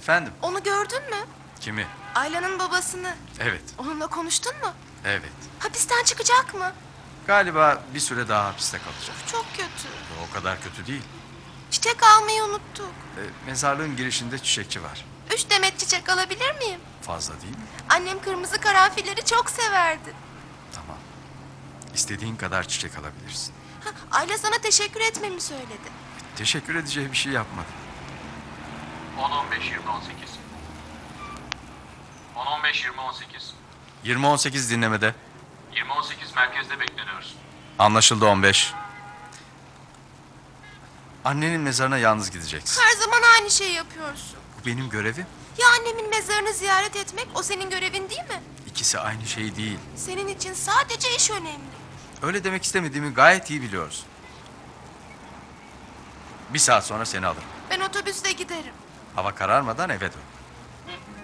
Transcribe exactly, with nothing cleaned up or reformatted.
Efendim? Onu gördün mü? Kimi? Ayla'nın babasını. Evet, Onunla konuştun mu? evet. Hapisten çıkacak mı? Galiba bir süre daha hapiste kalacak. Çok kötü. O kadar kötü değil. Çiçek almayı unuttuk. E, mezarlığın girişinde çiçekçi var. Üç demet çiçek alabilir miyim? Fazla değil mi? Annem kırmızı karanfilleri çok severdi. Tamam. İstediğin kadar çiçek alabilirsin. Ha, Ayla sana teşekkür etmemi söyledi. Teşekkür edeceği bir şey yapmadım. on on beş yirmi on sekiz. on on beş yirmi on sekiz. yirmi on sekiz dinlemede. yirmi on sekiz merkezde bekleniyoruz. Anlaşıldı on beş. Annenin mezarına yalnız gideceksin. Her zaman aynı şeyi yapıyorsun. Bu benim görevim. Ya annemin mezarını ziyaret etmek o senin görevin değil mi? İkisi aynı şey değil. Senin için sadece iş önemli. Öyle demek istemediğimi gayet iyi biliyorsun. Bir saat sonra seni alırım. Ben otobüsle giderim. Hava kararmadan eve dön.